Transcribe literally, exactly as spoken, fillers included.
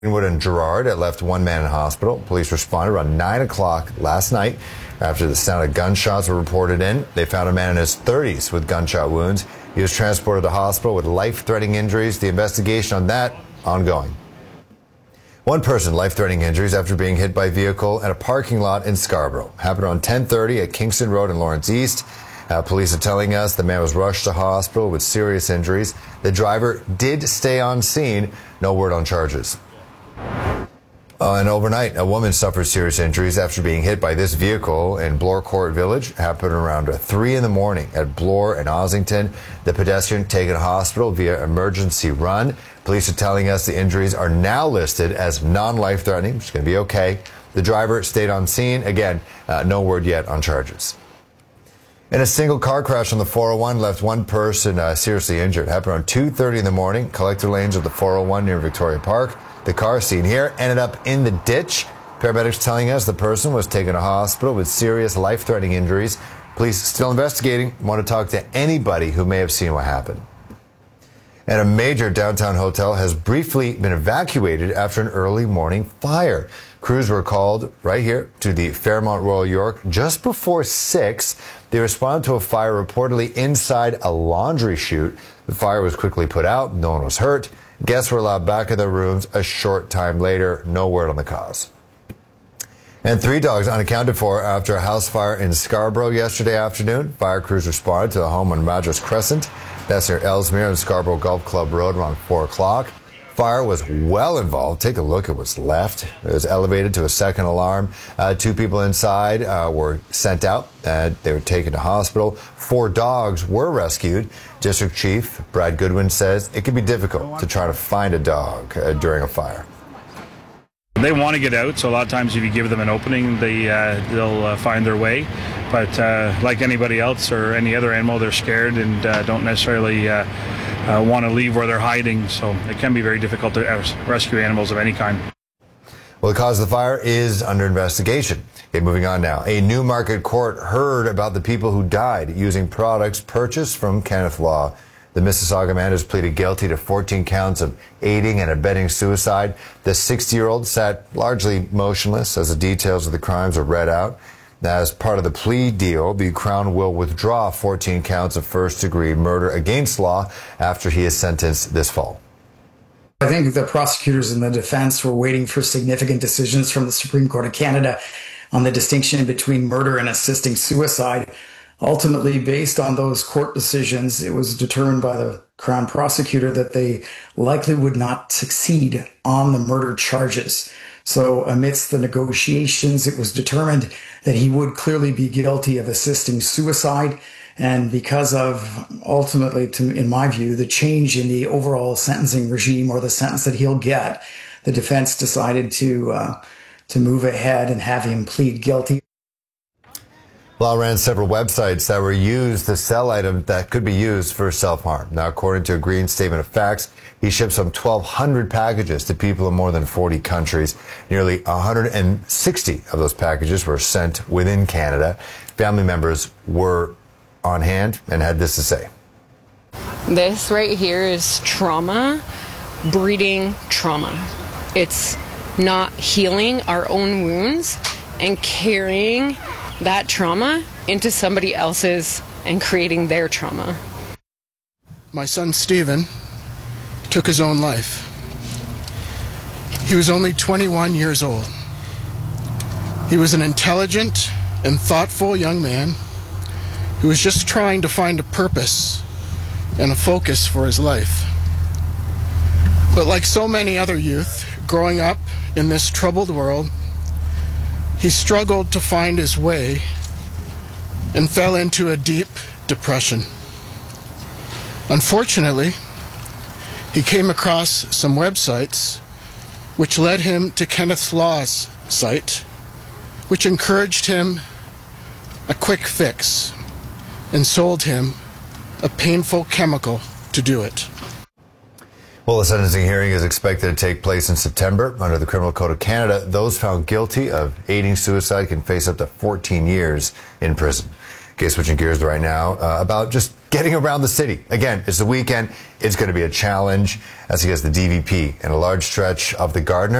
Greenwood and Gerrard had left one man in hospital. Police responded around nine o'clock last night after the sound of gunshots were reported in. They found a man in his thirties with gunshot wounds. He was transported to hospital with life-threatening injuries. The investigation on that ongoing. One person life-threatening injuries after being hit by a vehicle at a parking lot in Scarborough. Happened around ten thirty at Kingston Road in Lawrence East. Uh, police are telling us the man was rushed to hospital with serious injuries. The driver did stay on scene. No word on charges. Uh, and overnight, a woman suffered serious injuries after being hit by this vehicle in Bloor Court Village. Happened around uh, three in the morning at Bloor and Ossington. The pedestrian taken to hospital via emergency run. Police are telling us the injuries are now listed as non-life-threatening. She's going to be okay. The driver stayed on scene. Again, uh, no word yet on charges. And a single car crash on the four oh one left one person uh, seriously injured. Happened around two thirty in the morning, collector lanes of the four oh one near Victoria Park. The car seen here ended up in the ditch. Paramedics telling us the person was taken to hospital with serious life-threatening injuries. Police still investigating. Want to talk to anybody who may have seen what happened. And a major downtown hotel has briefly been evacuated after an early morning fire. Crews were called right here to the Fairmont Royal York just before six. They responded to a fire reportedly inside a laundry chute. The fire was quickly put out. No one was hurt. Guests were allowed back in their rooms a short time later. No word on the cause. And three dogs unaccounted for after a house fire in Scarborough yesterday afternoon. Fire crews responded to the home on Madras Crescent. That's near Ellesmere and Scarborough Golf Club Road around four o'clock. Fire was well involved. Take a look at what's left. It was elevated to a second alarm. Uh, two people inside uh, were sent out. Uh, they were taken to hospital. Four dogs were rescued. District Chief Brad Goodwin says it can be difficult to try to find a dog uh, during a fire. They want to get out, so a lot of times if you give them an opening, they, uh, they'll uh, find their way. But uh, like anybody else or any other animal, they're scared and uh, don't necessarily uh, uh, want to leave where they're hiding. So it can be very difficult to rescue animals of any kind. Well, the cause of the fire is under investigation. Okay, moving on now. A Newmarket court heard about the people who died using products purchased from Kenneth Law. The Mississauga man has pleaded guilty to fourteen counts of aiding and abetting suicide. The sixty-year-old sat largely motionless as the details of the crimes are read out. As part of the plea deal, the Crown will withdraw fourteen counts of first-degree murder against Law after he is sentenced this fall. I think the prosecutors and the defense were waiting for significant decisions from the Supreme Court of Canada on the distinction between murder and assisting suicide. Ultimately, based on those court decisions, it was determined by the Crown prosecutor that they likely would not succeed on the murder charges. So amidst the negotiations, it was determined that he would clearly be guilty of assisting suicide. And because of, ultimately, to, in my view, the change in the overall sentencing regime or the sentence that he'll get, the defense decided to uh, to move ahead and have him plead guilty. Law ran several websites that were used to sell items that could be used for self-harm. Now, according to a Green statement of facts, he shipped some twelve hundred packages to people in more than forty countries. Nearly one hundred sixty of those packages were sent within Canada. Family members were on hand and had this to say. This right here is trauma, breeding trauma. It's not healing our own wounds and carrying that trauma into somebody else's and creating their trauma. My son Stephen took his own life. He was only twenty-one years old. He was an intelligent and thoughtful young man who was just trying to find a purpose and a focus for his life. But like so many other youth growing up in this troubled world, he struggled to find his way and fell into a deep depression. Unfortunately, he came across some websites which led him to Kenneth Law's site, which encouraged him a quick fix and sold him a painful chemical to do it. Well, the sentencing hearing is expected to take place in September. Under the Criminal Code of Canada, those found guilty of aiding suicide can face up to fourteen years in prison. Okay, switching gears right now, uh, about just getting around the city. Again, it's the weekend. It's going to be a challenge as he gets the D V P and a large stretch of the Gardiner.